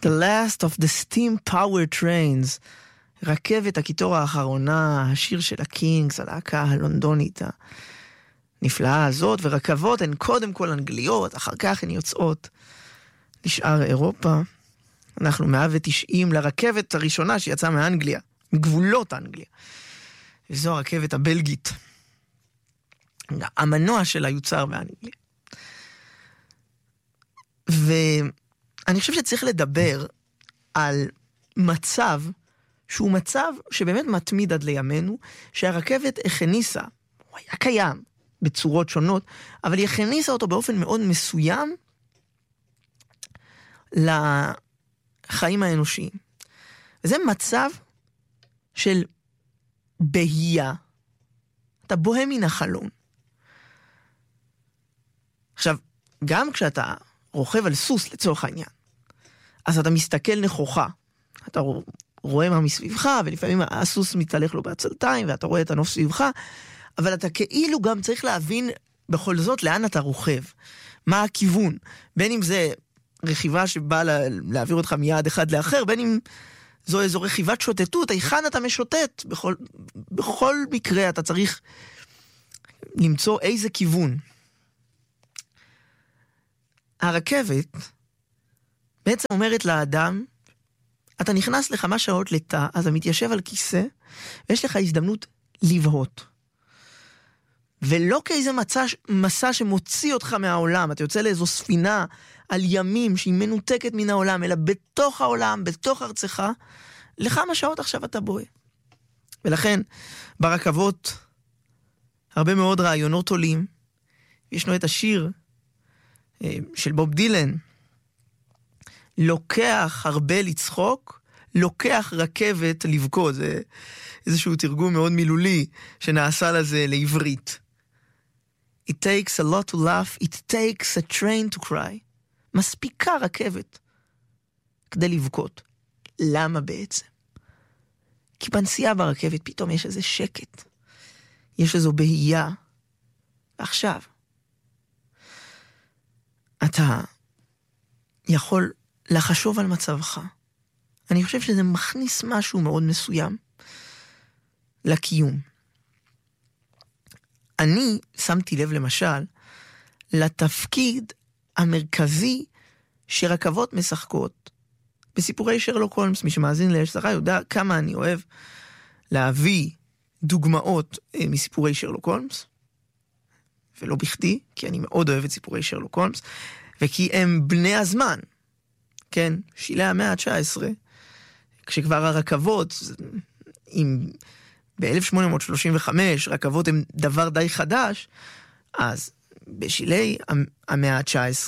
The last of the steam power trains. רכבת הקיטור האחרונה, השיר של הקינגס, הלהקה הלונדונית הנפלאה הזאת, ורכבות הן קודם כל אנגליות, אחר כך הן יוצאות לשאר אירופה. אנחנו 190 לרכבת הראשונה שיצאה מאנגליה, מגבולות אנגליה. וזו הרכבת הבלגית. המנוע שלה יוצר באנגליה. ואני חושב שצריך לדבר על מצב שהוא מצב שבאמת מתמיד עד לימינו, שהרכבת הכניסה, הוא היה קיים בצורות שונות, אבל היא הכניסה אותו באופן מאוד מסוים לחיים האנושיים. וזה מצב של בהייה. אתה בוהה מן החלון. עכשיו, גם כשאתה רוכב על סוס לצורך העניין, אז אתה מסתכל נכוחה. אתה רואה מה מסביבך, ולפעמים הסוס מתהלך לו בעצלתיים, ואתה רואה את הנוף סביבך, אבל אתה כאילו גם צריך להבין בכל זאת לאן אתה רוכב. מה הכיוון? בין אם זה רכיבה שבאה להעביר אותך מיעד אחד לאחר, בין אם זו איזו רכיבת שוטטות, היכן אתה משוטט? בכל מקרה אתה צריך למצוא איזה כיוון. הרכבת בעצם אומרת לאדם, אתה נכנס לכמה שעות לתא, אז אתה מתיישב על כיסא, ויש לך הזדמנות לבהות. ולא כאיזה מסע שמוציא אותך מהעולם, אתה יוצא לאיזו ספינה על ימים שהיא מנותקת מן העולם, אלא בתוך העולם, בתוך ארצך, לכמה שעות עכשיו אתה בוהה. ולכן, ברכבות, הרבה מאוד רעיונות עולים. ישנו את השיר של בוב דילן, לוקח הרבה לצחוק, לוקח רכבת לבכות. זה איזשהו תרגום מאוד מילולי שנעשה לזה לעברית. It takes a lot to laugh, it takes a train to cry. מספיקה רכבת כדי לבכות. למה בעצם? כי בנסיעה ברכבת פתאום יש איזה שקט. יש איזו בהייה. עכשיו, אתה יכול לחשוב על מצבך. אני חושב שזה מכניס משהו מאוד מסוים לקיום. אני שמתי לב למשל לתפקיד המרכזי שרכבות משחקות בסיפורי שרלוק הולמס. מי שמאזין להשזרה יודע כמה אני אוהב להביא דוגמאות מסיפורי שרלוק הולמס, ולא בכדי, כי אני מאוד אוהב את סיפורי שרלוק הולמס, וכי הם בני הזמן. כן, שילי המאה ה-19, כשכבר הרכבות, ב-1835 רכבות הם דבר די חדש, אז בשילי המאה ה-19,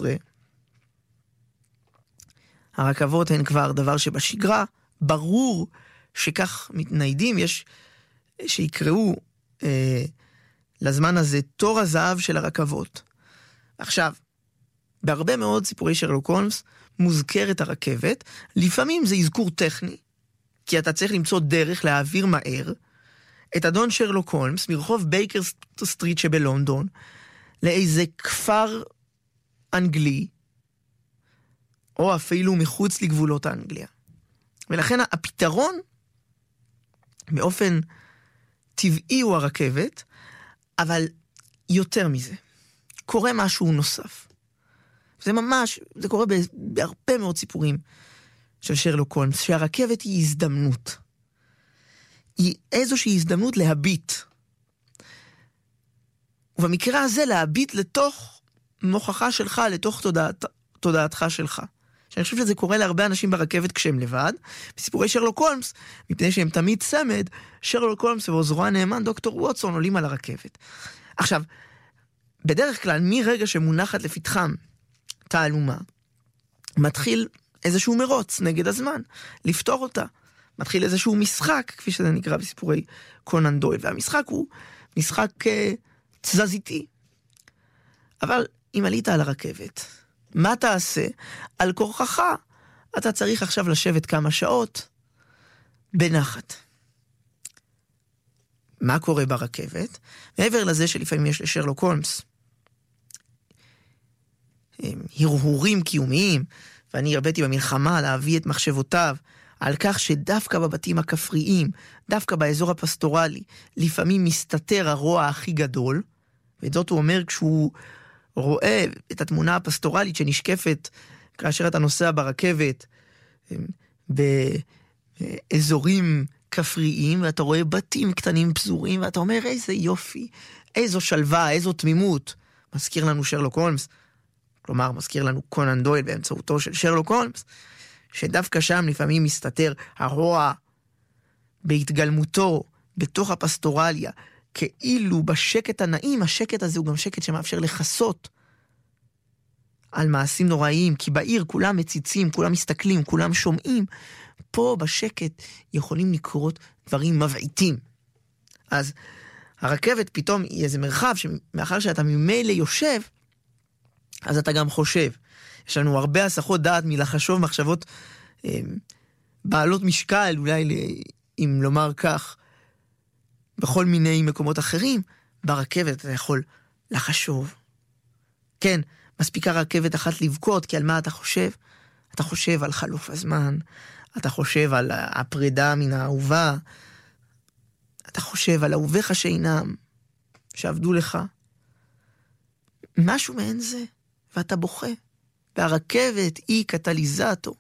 הרכבות הן כבר דבר שבשגרה, ברור שכך מתניידים, יש שיקראו לזמן הזה תור הזהב של הרכבות. עכשיו, בהרבה מאוד סיפורי שרלוק הולמס מוזכרת הרכבת, לפעמים זה אזכור טכני, כי אתה צריך למצוא דרך להעביר מהר את אדון שרלוק הולמס מרחוב בייקר סטריט שבלונדון לאיזה כפר אנגלי, או אפילו מחוץ לגבולות האנגליה. ולכן הפתרון באופן טבעי הוא הרכבת, אבל יותר מזה, קורה משהו נוסף. זה ממש, זה קורה בהרבה מאוד סיפורים של שרלוק הולמס, שהרכבת היא הזדמנות. היא איזושהי הזדמנות להביט. ובמקרה הזה להביט לתוך מוכחה שלך, לתוך תודעתך שלך. שאני חושב שזה קורה להרבה אנשים ברכבת כשהם לבד. בסיפורי שרלוק הולמס, מפני שהם תמיד צמד, שרלוק הולמס ועוזרו הנאמן דוקטור ווטסון עולים על הרכבת. עכשיו, בדרך כלל מרגע שמונחת לפתחם תעלומה, מתחיל איזשהו מרוץ נגד הזמן, לפתור אותה. מתחיל איזשהו משחק, כפי שזה נקרא בסיפורי קונן דויל, והמשחק הוא משחק תזזיתי. אבל אם עלית על הרכבת, מה תעשה? על כורחך, אתה צריך עכשיו לשבת כמה שעות בנחת. מה קורה ברכבת? מעבר לזה שלפעמים יש לשרלוק הולמס הרהורים קיומיים, ואני הרביתי במלחמה להביא את מחשבותיו על כך שדווקא בבתים הכפריים, דווקא באזור הפסטורלי, לפעמים מסתתר הרוע הכי גדול, ואת זאת הוא אומר כשהוא רואה את התמונה הפסטורלית שנשקפת כאשר אתה נוסע ברכבת באזורים כפריים, ואתה רואה בתים קטנים פזורים, ואתה אומר איזה יופי, איזו שלווה, איזו תמימות. מזכיר לנו שרלוק הולמס, כלומר מזכיר לנו קונן דויל באמצעותו של שרלוק הולמס, שדווקא שם לפעמים מסתתר הרוע בהתגלמותו בתוך הפסטורליה, כאילו בשקט הנעים. השקט הזה הוא גם שקט שמאפשר לחסות על מעשים נוראיים, כי בעיר כולם מציצים, כולם מסתכלים, כולם שומעים. פה בשקט יכולים לקרות דברים מבעיתים. אז הרכבת פתאום היא איזה מרחב שמאחר שאתה ממילא יושב, אז אתה גם חושב. יש לנו הרבה הסחות דעת מלחשוב מחשבות בעלות משקל, אולי אם לומר כך, בכל מיני מקומות אחרים. ברכבת אתה יכול לחשוב. כן, מספיקה רכבת אחת לבכות, כי על מה אתה חושב? אתה חושב על חלוף הזמן, אתה חושב על הפרידה מן האהובה, אתה חושב על אהוביך שאינם, שעבדו לך. משהו מעין זה, ואתה בוכה. והרכבת היא קטליזטור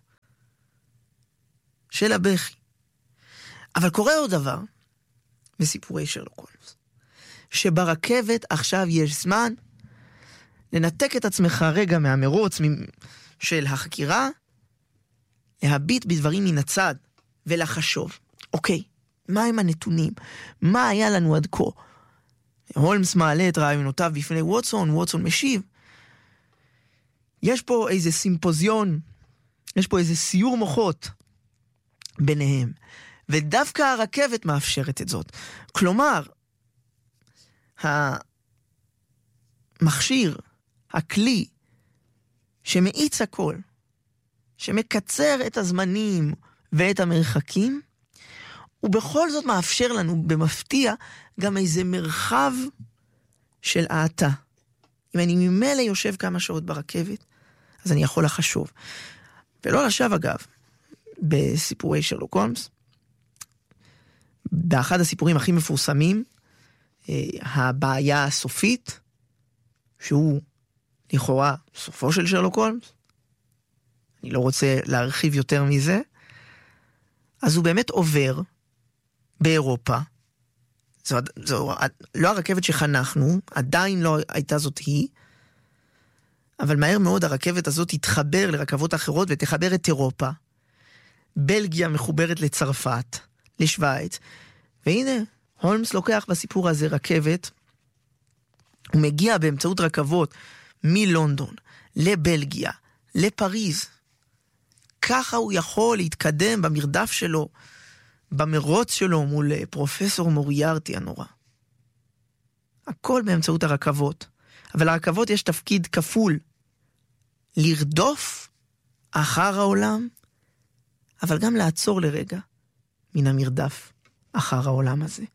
של הבכי. אבל קורה עוד דבר בסיפורי שרלוק הולמס, שברכבת עכשיו יש זמן לנתק את עצמך רגע מהמרוץ של החקירה, להביט בדברים מן הצד ולחשוב, אוקיי, מה הם הנתונים? מה היה לנו עד כה? הולמס מעלה את רעיונותיו בפני ווטסון, ווטסון משיב. יש פה איזה סימפוזיון, יש פה איזה סיור מוחות ביניהם, ודווקא הרכבת מאפשרת את זאת. כלומר, המכשיר, הכלי, שמאיץ הכל, שמקצר את הזמנים ואת המרחקים, ובכל זאת מאפשר לנו במפתיע גם איזה מרחב של העתה. אם אני ממילא יושב כמה שעות ברכבת, אז אני יכול לחשוב. ולא לשווא אגב, בסיפורי שרלוק הולמס, באחד הסיפורים הכי מפורסמים, הבעיה הסופית, שהוא לכאורה סופו של שרלוק הולמס, אני לא רוצה להרחיב יותר מזה, אז הוא באמת עובר באירופה, זו לא הרכבת שחנכנו, עדיין לא הייתה זאת היא, אבל מהר מאוד הרכבת הזאת תתחבר לרכבות אחרות ותחבר את אירופה. בלגיה מחוברת לצרפת, לשוויץ, והנה, הולמס לוקח בסיפור הזה רכבת, הוא מגיע באמצעות רכבות מלונדון לבלגיה, לפריז. ככה הוא יכול להתקדם במרדף שלו, במרוץ שלו מול פרופסור מוריארטי הנורא. הכל באמצעות הרכבות. אבל לרכבות יש תפקיד כפול. לרדוף אחר העולם, אבל גם לעצור לרגע מן המרדף אחר העולם הזה.